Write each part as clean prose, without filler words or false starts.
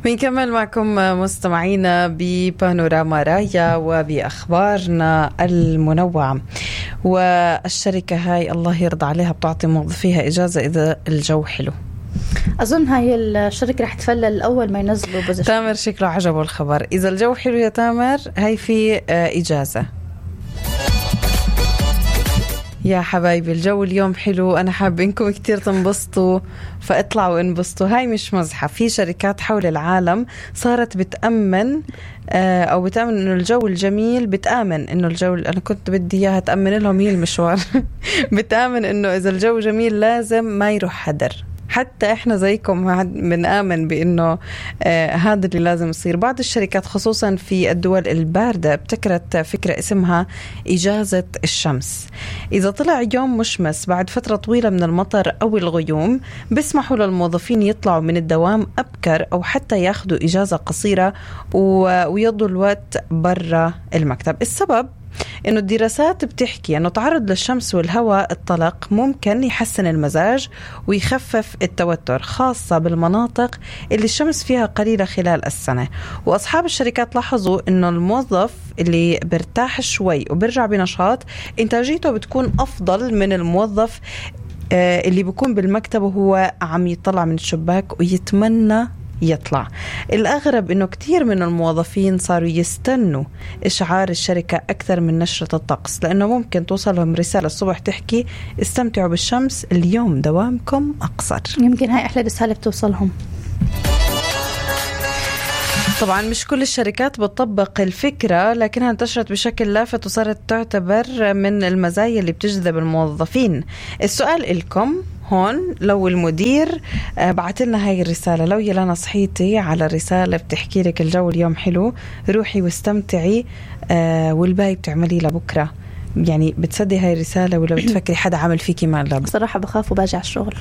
بنكمل معكم مستمعينا ببانوراما رايا وبأخبارنا المنوعة. والشركة هاي الله يرضى عليها بتعطي موظفيها إجازة إذا الجو حلو. أظن هاي الشركة رح تفلل أول ما ينزلوا بوزيشن. تامر شكله عجبه الخبر. إذا الجو حلو يا تامر هاي في إجازة. يا حبايبي الجو اليوم حلو، أنا حابب إنكم كتير تنبسطوا فاطلعوا انبسطوا. هاي مش مزحة، في شركات حول العالم صارت بتأمن أو بتأمن إنه الجو الجميل، بتآمن إنه الجو، أنا كنت بدي إياها تأمن لهم هي المشوار بتآمن إنه إذا الجو جميل لازم ما يروح حدر. حتى إحنا زيكم بنآمن بأنه هذا اللي لازم يصير. بعض الشركات خصوصا في الدول الباردة ابتكرت فكرة اسمها إجازة الشمس. إذا طلع يوم مشمس بعد فترة طويلة من المطر أو الغيوم، بيسمحوا للموظفين يطلعوا من الدوام أبكر أو حتى ياخدوا إجازة قصيرة ويضوا الوقت برا المكتب. السبب إنه الدراسات بتحكي إنه تعرض للشمس والهواء الطلق ممكن يحسن المزاج ويخفف التوتر، خاصة بالمناطق اللي الشمس فيها قليلة خلال السنة. وأصحاب الشركات لاحظوا إنه الموظف اللي برتاح شوي وبرجع بنشاط إنتاجيته بتكون أفضل من الموظف اللي بيكون بالمكتب وهو عم يطلع من الشباك ويتمنى يطلع. الأغرب إنه كتير من الموظفين صاروا يستنوا إشعار الشركة أكثر من نشرة الطقس، لأنه ممكن توصلهم رسالة الصبح تحكي استمتعوا بالشمس اليوم دوامكم أقصر. يمكن هاي أحلى رسالة بتوصلهم. طبعا مش كل الشركات بتطبق الفكرة، لكنها انتشرت بشكل لافت وصارت تعتبر من المزايا اللي بتجذب الموظفين. السؤال إلكم هون، لو المدير بعت لنا هاي الرسالة، لو يلانا صحيتي على رسالة بتحكي لك الجو اليوم حلو روحي واستمتعي والباقي بتعملي لبكرة، يعني بتصدي هاي الرسالة ولا بتفكري حدا عمل فيكي مقلب؟ صراحة بخاف وباجي على الشغل.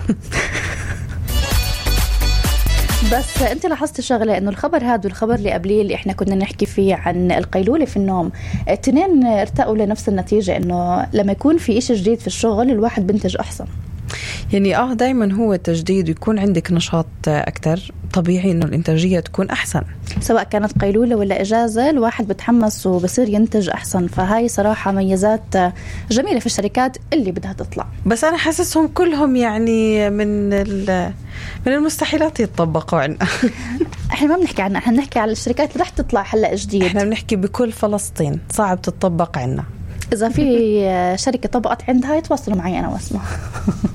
بس انت لاحظت شغله، انه الخبر هذا والخبر اللي قبليه اللي احنا كنا نحكي فيه عن القيلوله في النوم، الاثنين ارتقوا لنفس النتيجه، انه لما يكون في إشي جديد في الشغل الواحد بنتج احسن. يعني دايما هو تجديد ويكون عندك نشاط أكتر، طبيعي إنه الإنتاجية تكون أحسن. سواء كانت قيلولة ولا إجازة الواحد بتحمس وبصير ينتج أحسن. فهاي صراحة ميزات جميلة في الشركات اللي بدها تطلع. بس أنا حاسسهم كلهم يعني من المستحيلات يتطبقوا عنا. احنا ما بنحكي عنها، احنا بنحكي على الشركات اللي رح تطلع هلا جديد. احنا بنحكي بكل فلسطين صعب تتطبق عنا. إذا في شركة طبقت عندها يتواصلوا معي أنا واسمع.